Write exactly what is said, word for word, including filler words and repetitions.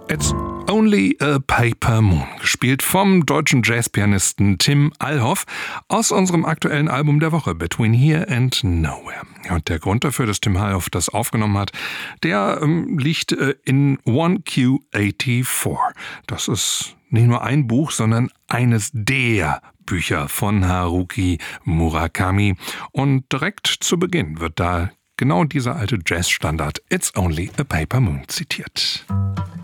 It's Only a Paper Moon, gespielt vom deutschen Jazzpianisten Tim Alhoff aus unserem aktuellen Album der Woche, Between Here and Nowhere. Und der Grund dafür, dass Tim Alhoff das aufgenommen hat, der ähm, liegt äh, in one Q vierundachtzig. Das ist nicht nur ein Buch, sondern eines der Bücher von Haruki Murakami. Und direkt zu Beginn wird da genau dieser alte Jazzstandard It's Only a Paper Moon zitiert.